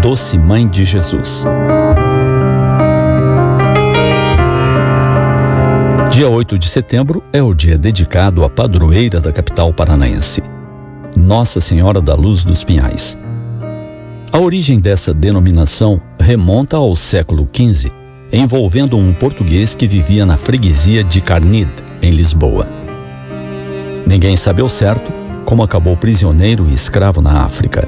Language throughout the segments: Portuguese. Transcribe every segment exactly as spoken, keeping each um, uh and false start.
doce mãe de Jesus. Dia oito de setembro é o dia dedicado à padroeira da capital paranaense, Nossa Senhora da Luz dos Pinhais. A origem dessa denominação remonta ao século quinze, envolvendo um português que vivia na freguesia de Carnide, em Lisboa. Ninguém sabe ao certo como acabou prisioneiro e escravo na África.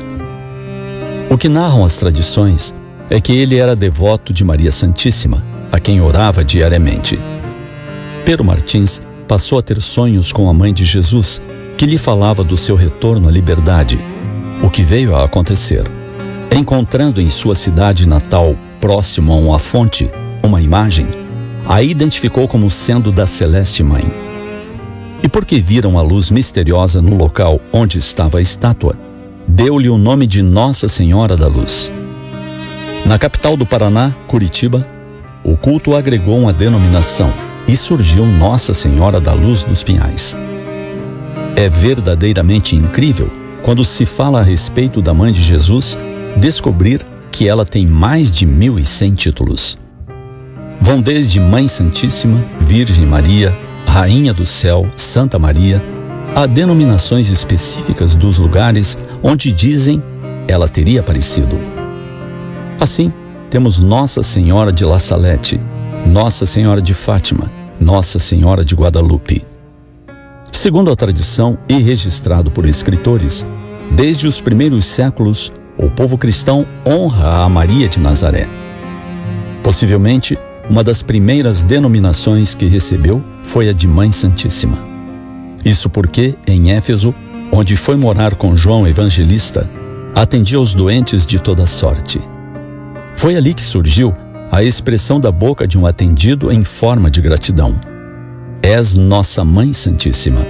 O que narram as tradições é que ele era devoto de Maria Santíssima, a quem orava diariamente. Pero Martins passou a ter sonhos com a mãe de Jesus, que lhe falava do seu retorno à liberdade, o que veio a acontecer. Encontrando em sua cidade natal, próximo a uma fonte, uma imagem, a identificou como sendo da Celeste Mãe. E porque viram a luz misteriosa no local onde estava a estátua, deu-lhe o nome de Nossa Senhora da Luz. Na capital do Paraná, Curitiba, o culto agregou uma denominação e surgiu Nossa Senhora da Luz dos Pinhais. É verdadeiramente incrível, quando se fala a respeito da Mãe de Jesus, descobrir que ela tem mais de mil e cem títulos. Vão desde Mãe Santíssima, Virgem Maria, Rainha do Céu, Santa Maria, a denominações específicas dos lugares onde dizem ela teria aparecido. Assim, temos Nossa Senhora de La Salette, Nossa Senhora de Fátima, Nossa Senhora de Guadalupe. Segundo a tradição e registrado por escritores, desde os primeiros séculos, o povo cristão honra a Maria de Nazaré. Possivelmente, uma das primeiras denominações que recebeu foi a de Mãe Santíssima. Isso porque, em Éfeso, onde foi morar com João Evangelista, atendia aos doentes de toda sorte. Foi ali que surgiu a expressão da boca de um atendido em forma de gratidão: És nossa Mãe Santíssima.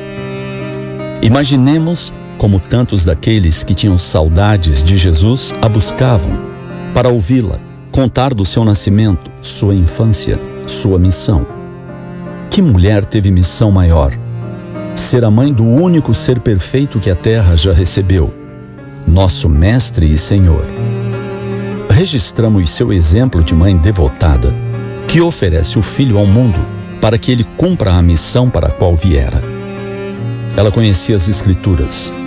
Imaginemos como tantos daqueles que tinham saudades de Jesus a buscavam para ouvi-la, contar do seu nascimento, sua infância, sua missão. Que mulher teve missão maior? Ser a mãe do único ser perfeito que a terra já recebeu, nosso Mestre e Senhor. Registramos seu exemplo de mãe devotada, que oferece o filho ao mundo para que ele cumpra a missão para a qual viera. Ela conhecia as Escrituras,